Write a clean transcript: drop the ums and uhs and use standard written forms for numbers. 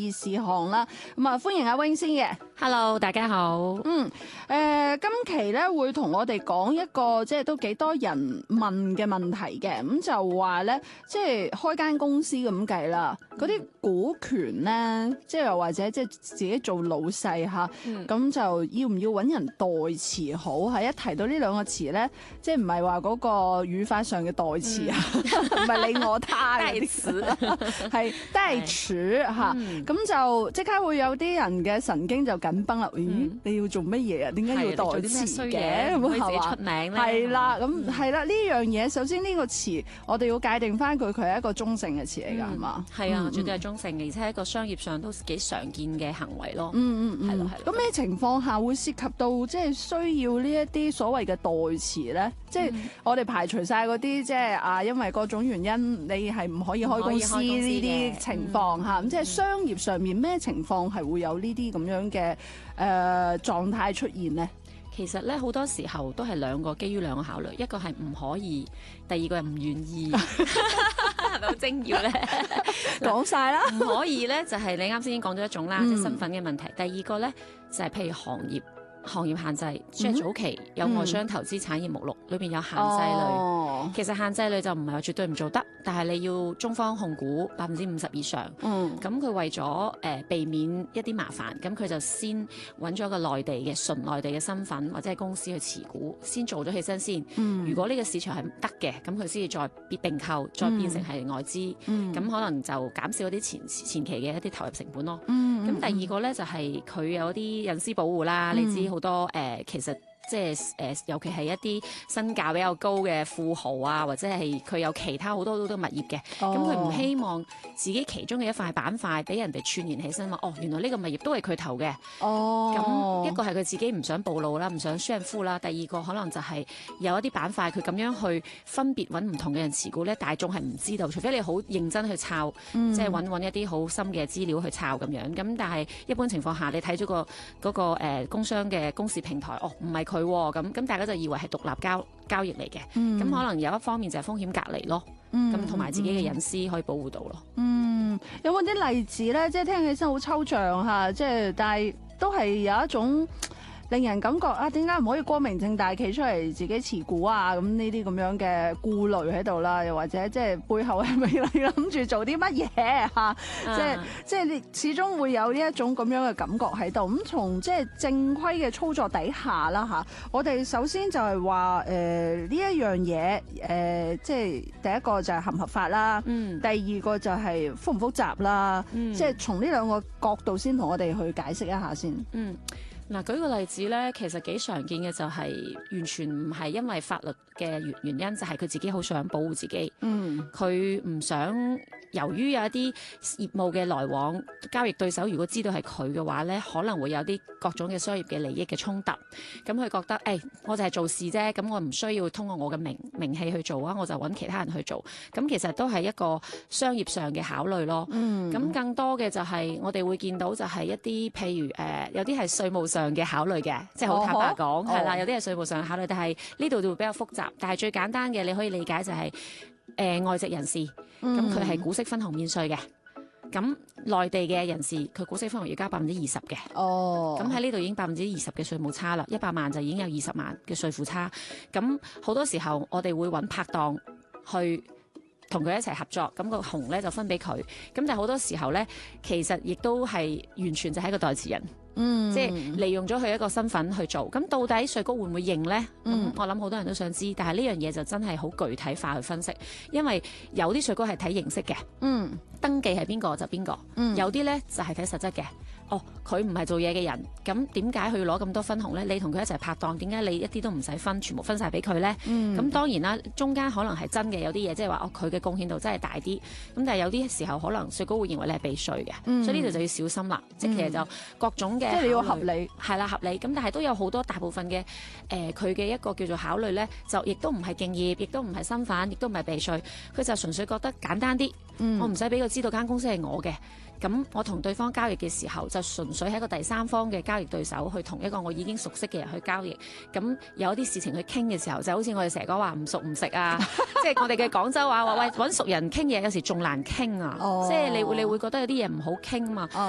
事事項啦。咁啊，歡迎阿 Wing 先嘅。 Hello， 大家好。 今期咧會同我哋講一個即係都幾多人問嘅問題嘅，咁就話咧，即係開間公司咁計啦，嗰啲股權咧，即係又或者即係自己做老細嚇，咁就要唔要揾人代詞好？係一提到呢兩個詞咧，即係唔係話嗰個語法上嘅代詞啊，唔係你我他嘅詞，係代詞嚇，咁就即刻會有啲人嘅神經就緊繃啦。咦，你要做乜嘢啊？點解要代詞嘅？ 唔可以自己出名咧？ 係啦，咁係啦，呢樣嘢首先呢個詞，我哋要界定翻佢係一個中性嘅詞嚟㗎，係嘛？ 係啊，絕對係中性嘅，而且喺個商業上都幾常見嘅行為咯。係咯。 咁咩情況下會涉及到即係需要呢一啲所謂嘅代詞咧？即係我哋排除晒嗰啲即係啊，因為各種原因你係唔可以開公司呢啲情況嚇。咁即係商業上面咩情況係會有呢啲咁樣嘅狀態出現呢？ 其實咧好多時候都係基於兩個考慮，一個係唔可以，第二個係唔願意，係咪好精要咧？ 講晒啦， 唔可以咧就係你啱先已經講咗一種啦，即係身份嘅問題。第二個咧就係譬如行業限制，即係早期有外商投資產業目錄裏邊有限制類，其實限制類就唔係話絕對唔做得，但係你要中方控股50%以上，咁佢為咗避免一啲麻煩，咁佢就先揾咗個純內地嘅身份或者係公司去持股，先做咗起身先。如果呢個市場係唔得嘅，咁佢先至再並購，再變成係外資，咁可能就減少一啲前期嘅一啲投入成本咯。咁第二個咧就係佢有啲隱私保護啦，你知好多其實。即係尤其係一啲身價比較高嘅富豪啊，或者係佢有其他好多物業嘅，咁佢唔希望自己其中嘅一塊板塊俾人哋串聯起身話，原來呢個物業都係佢投嘅。咁一個係佢自己唔想暴露啦，唔想輸人夫啦。第二個可能就係有一啲板塊佢咁樣去分別揾唔同嘅人持股咧，大眾係唔知道，除非你好認真去抄，即係揾一啲好深嘅資料去抄咁樣。咁但係一般情況下，你睇咗嗰個工商嘅公示平台，唔係佢。咁大家就以為係獨立交易嚟嘅，咁可能有一方面就係風險隔離咯，咁同埋自己嘅隱私可以保護到咯。 有冇啲例子咧？即係聽起身好抽象嚇，即係但係都係有一種令人感覺啊，點解唔可以光明正大企出嚟自己持股啊？咁呢啲咁樣嘅顧慮喺度啦，又或者即係背後係咪你諗住做啲乜嘢嚇？即係你始終會有呢一種咁樣嘅感覺喺度。咁從即係正規嘅操作底下啦嚇，我哋首先就係話呢一樣嘢即係第一個就係合唔合法啦，第二個就係複唔複雜啦，即係從呢兩個角度先同我哋去解釋一下先。 嗱，舉個例子咧，其實幾常見嘅就係完全唔係因為法律嘅原因，就係佢自己好想保護自己。佢唔想由於有一啲業務嘅來往，交易對手如果知道係佢嘅話咧，可能會有啲各種嘅商業嘅利益嘅衝突。咁佢覺得我就係做事啫，咁我唔需要通過我嘅名氣去做啊，我就揾其他人去做。咁其實都係一個商業上嘅考慮咯。咁更多嘅就係我哋會見到就係一啲譬如有啲係稅務上嘅考慮嘅，即係好坦白講係啦，有啲係稅務上嘅考慮，但係呢度就會比較複雜。但係最簡單嘅你可以理解就係外籍人士，咁佢係股息分紅免稅嘅。咁內地嘅人士佢股息分紅要交20%嘅。咁喺呢度已經20%嘅稅務差啦，100萬就已經有20萬嘅稅負差。咁好多時候我哋會揾拍檔去同佢一齊合作，咁個紅咧就分俾佢。咁但係好多時候咧，其實亦都係完全就係一個代持人。即係利用咗佢一個身份去做，咁到底稅局會唔會認呢？我諗好多人都想知，但係呢樣嘢就真係好具體化去分析，因為有啲稅局係睇形式嘅，登記係邊個就邊個，有啲呢就係睇實質嘅。佢唔係做嘢嘅人，咁點解佢要攞咁多分紅呢？你同佢一齊拍檔，點解你一啲都唔使分，全部分晒俾佢呢？咁當然啦，中間可能係真嘅，有啲嘢即係話佢嘅貢獻度真係大啲，咁但係有啲時候可能稅局會認為你係避稅嘅，所以呢度就要小心啦。即係其實就各種嘅， 即係你要合理， 係啦，合理。咁但係都有好多大部分嘅佢嘅一個叫做考慮呢，就亦都唔係敬業，亦都唔係身份，亦都唔係避稅，佢就純粹覺得簡單啲，我唔使俾佢知道間公司係我嘅。咁我同對方交易嘅時候，就純粹係一個第三方嘅交易對手，去同一個我已經熟悉嘅人去交易。咁有啲事情去傾嘅時候，就好似我哋成日講話唔熟唔食啊，即係我哋嘅廣州話話喂，揾熟人傾嘢有時仲難傾啊，即係你會覺得有啲嘢唔好傾嘛。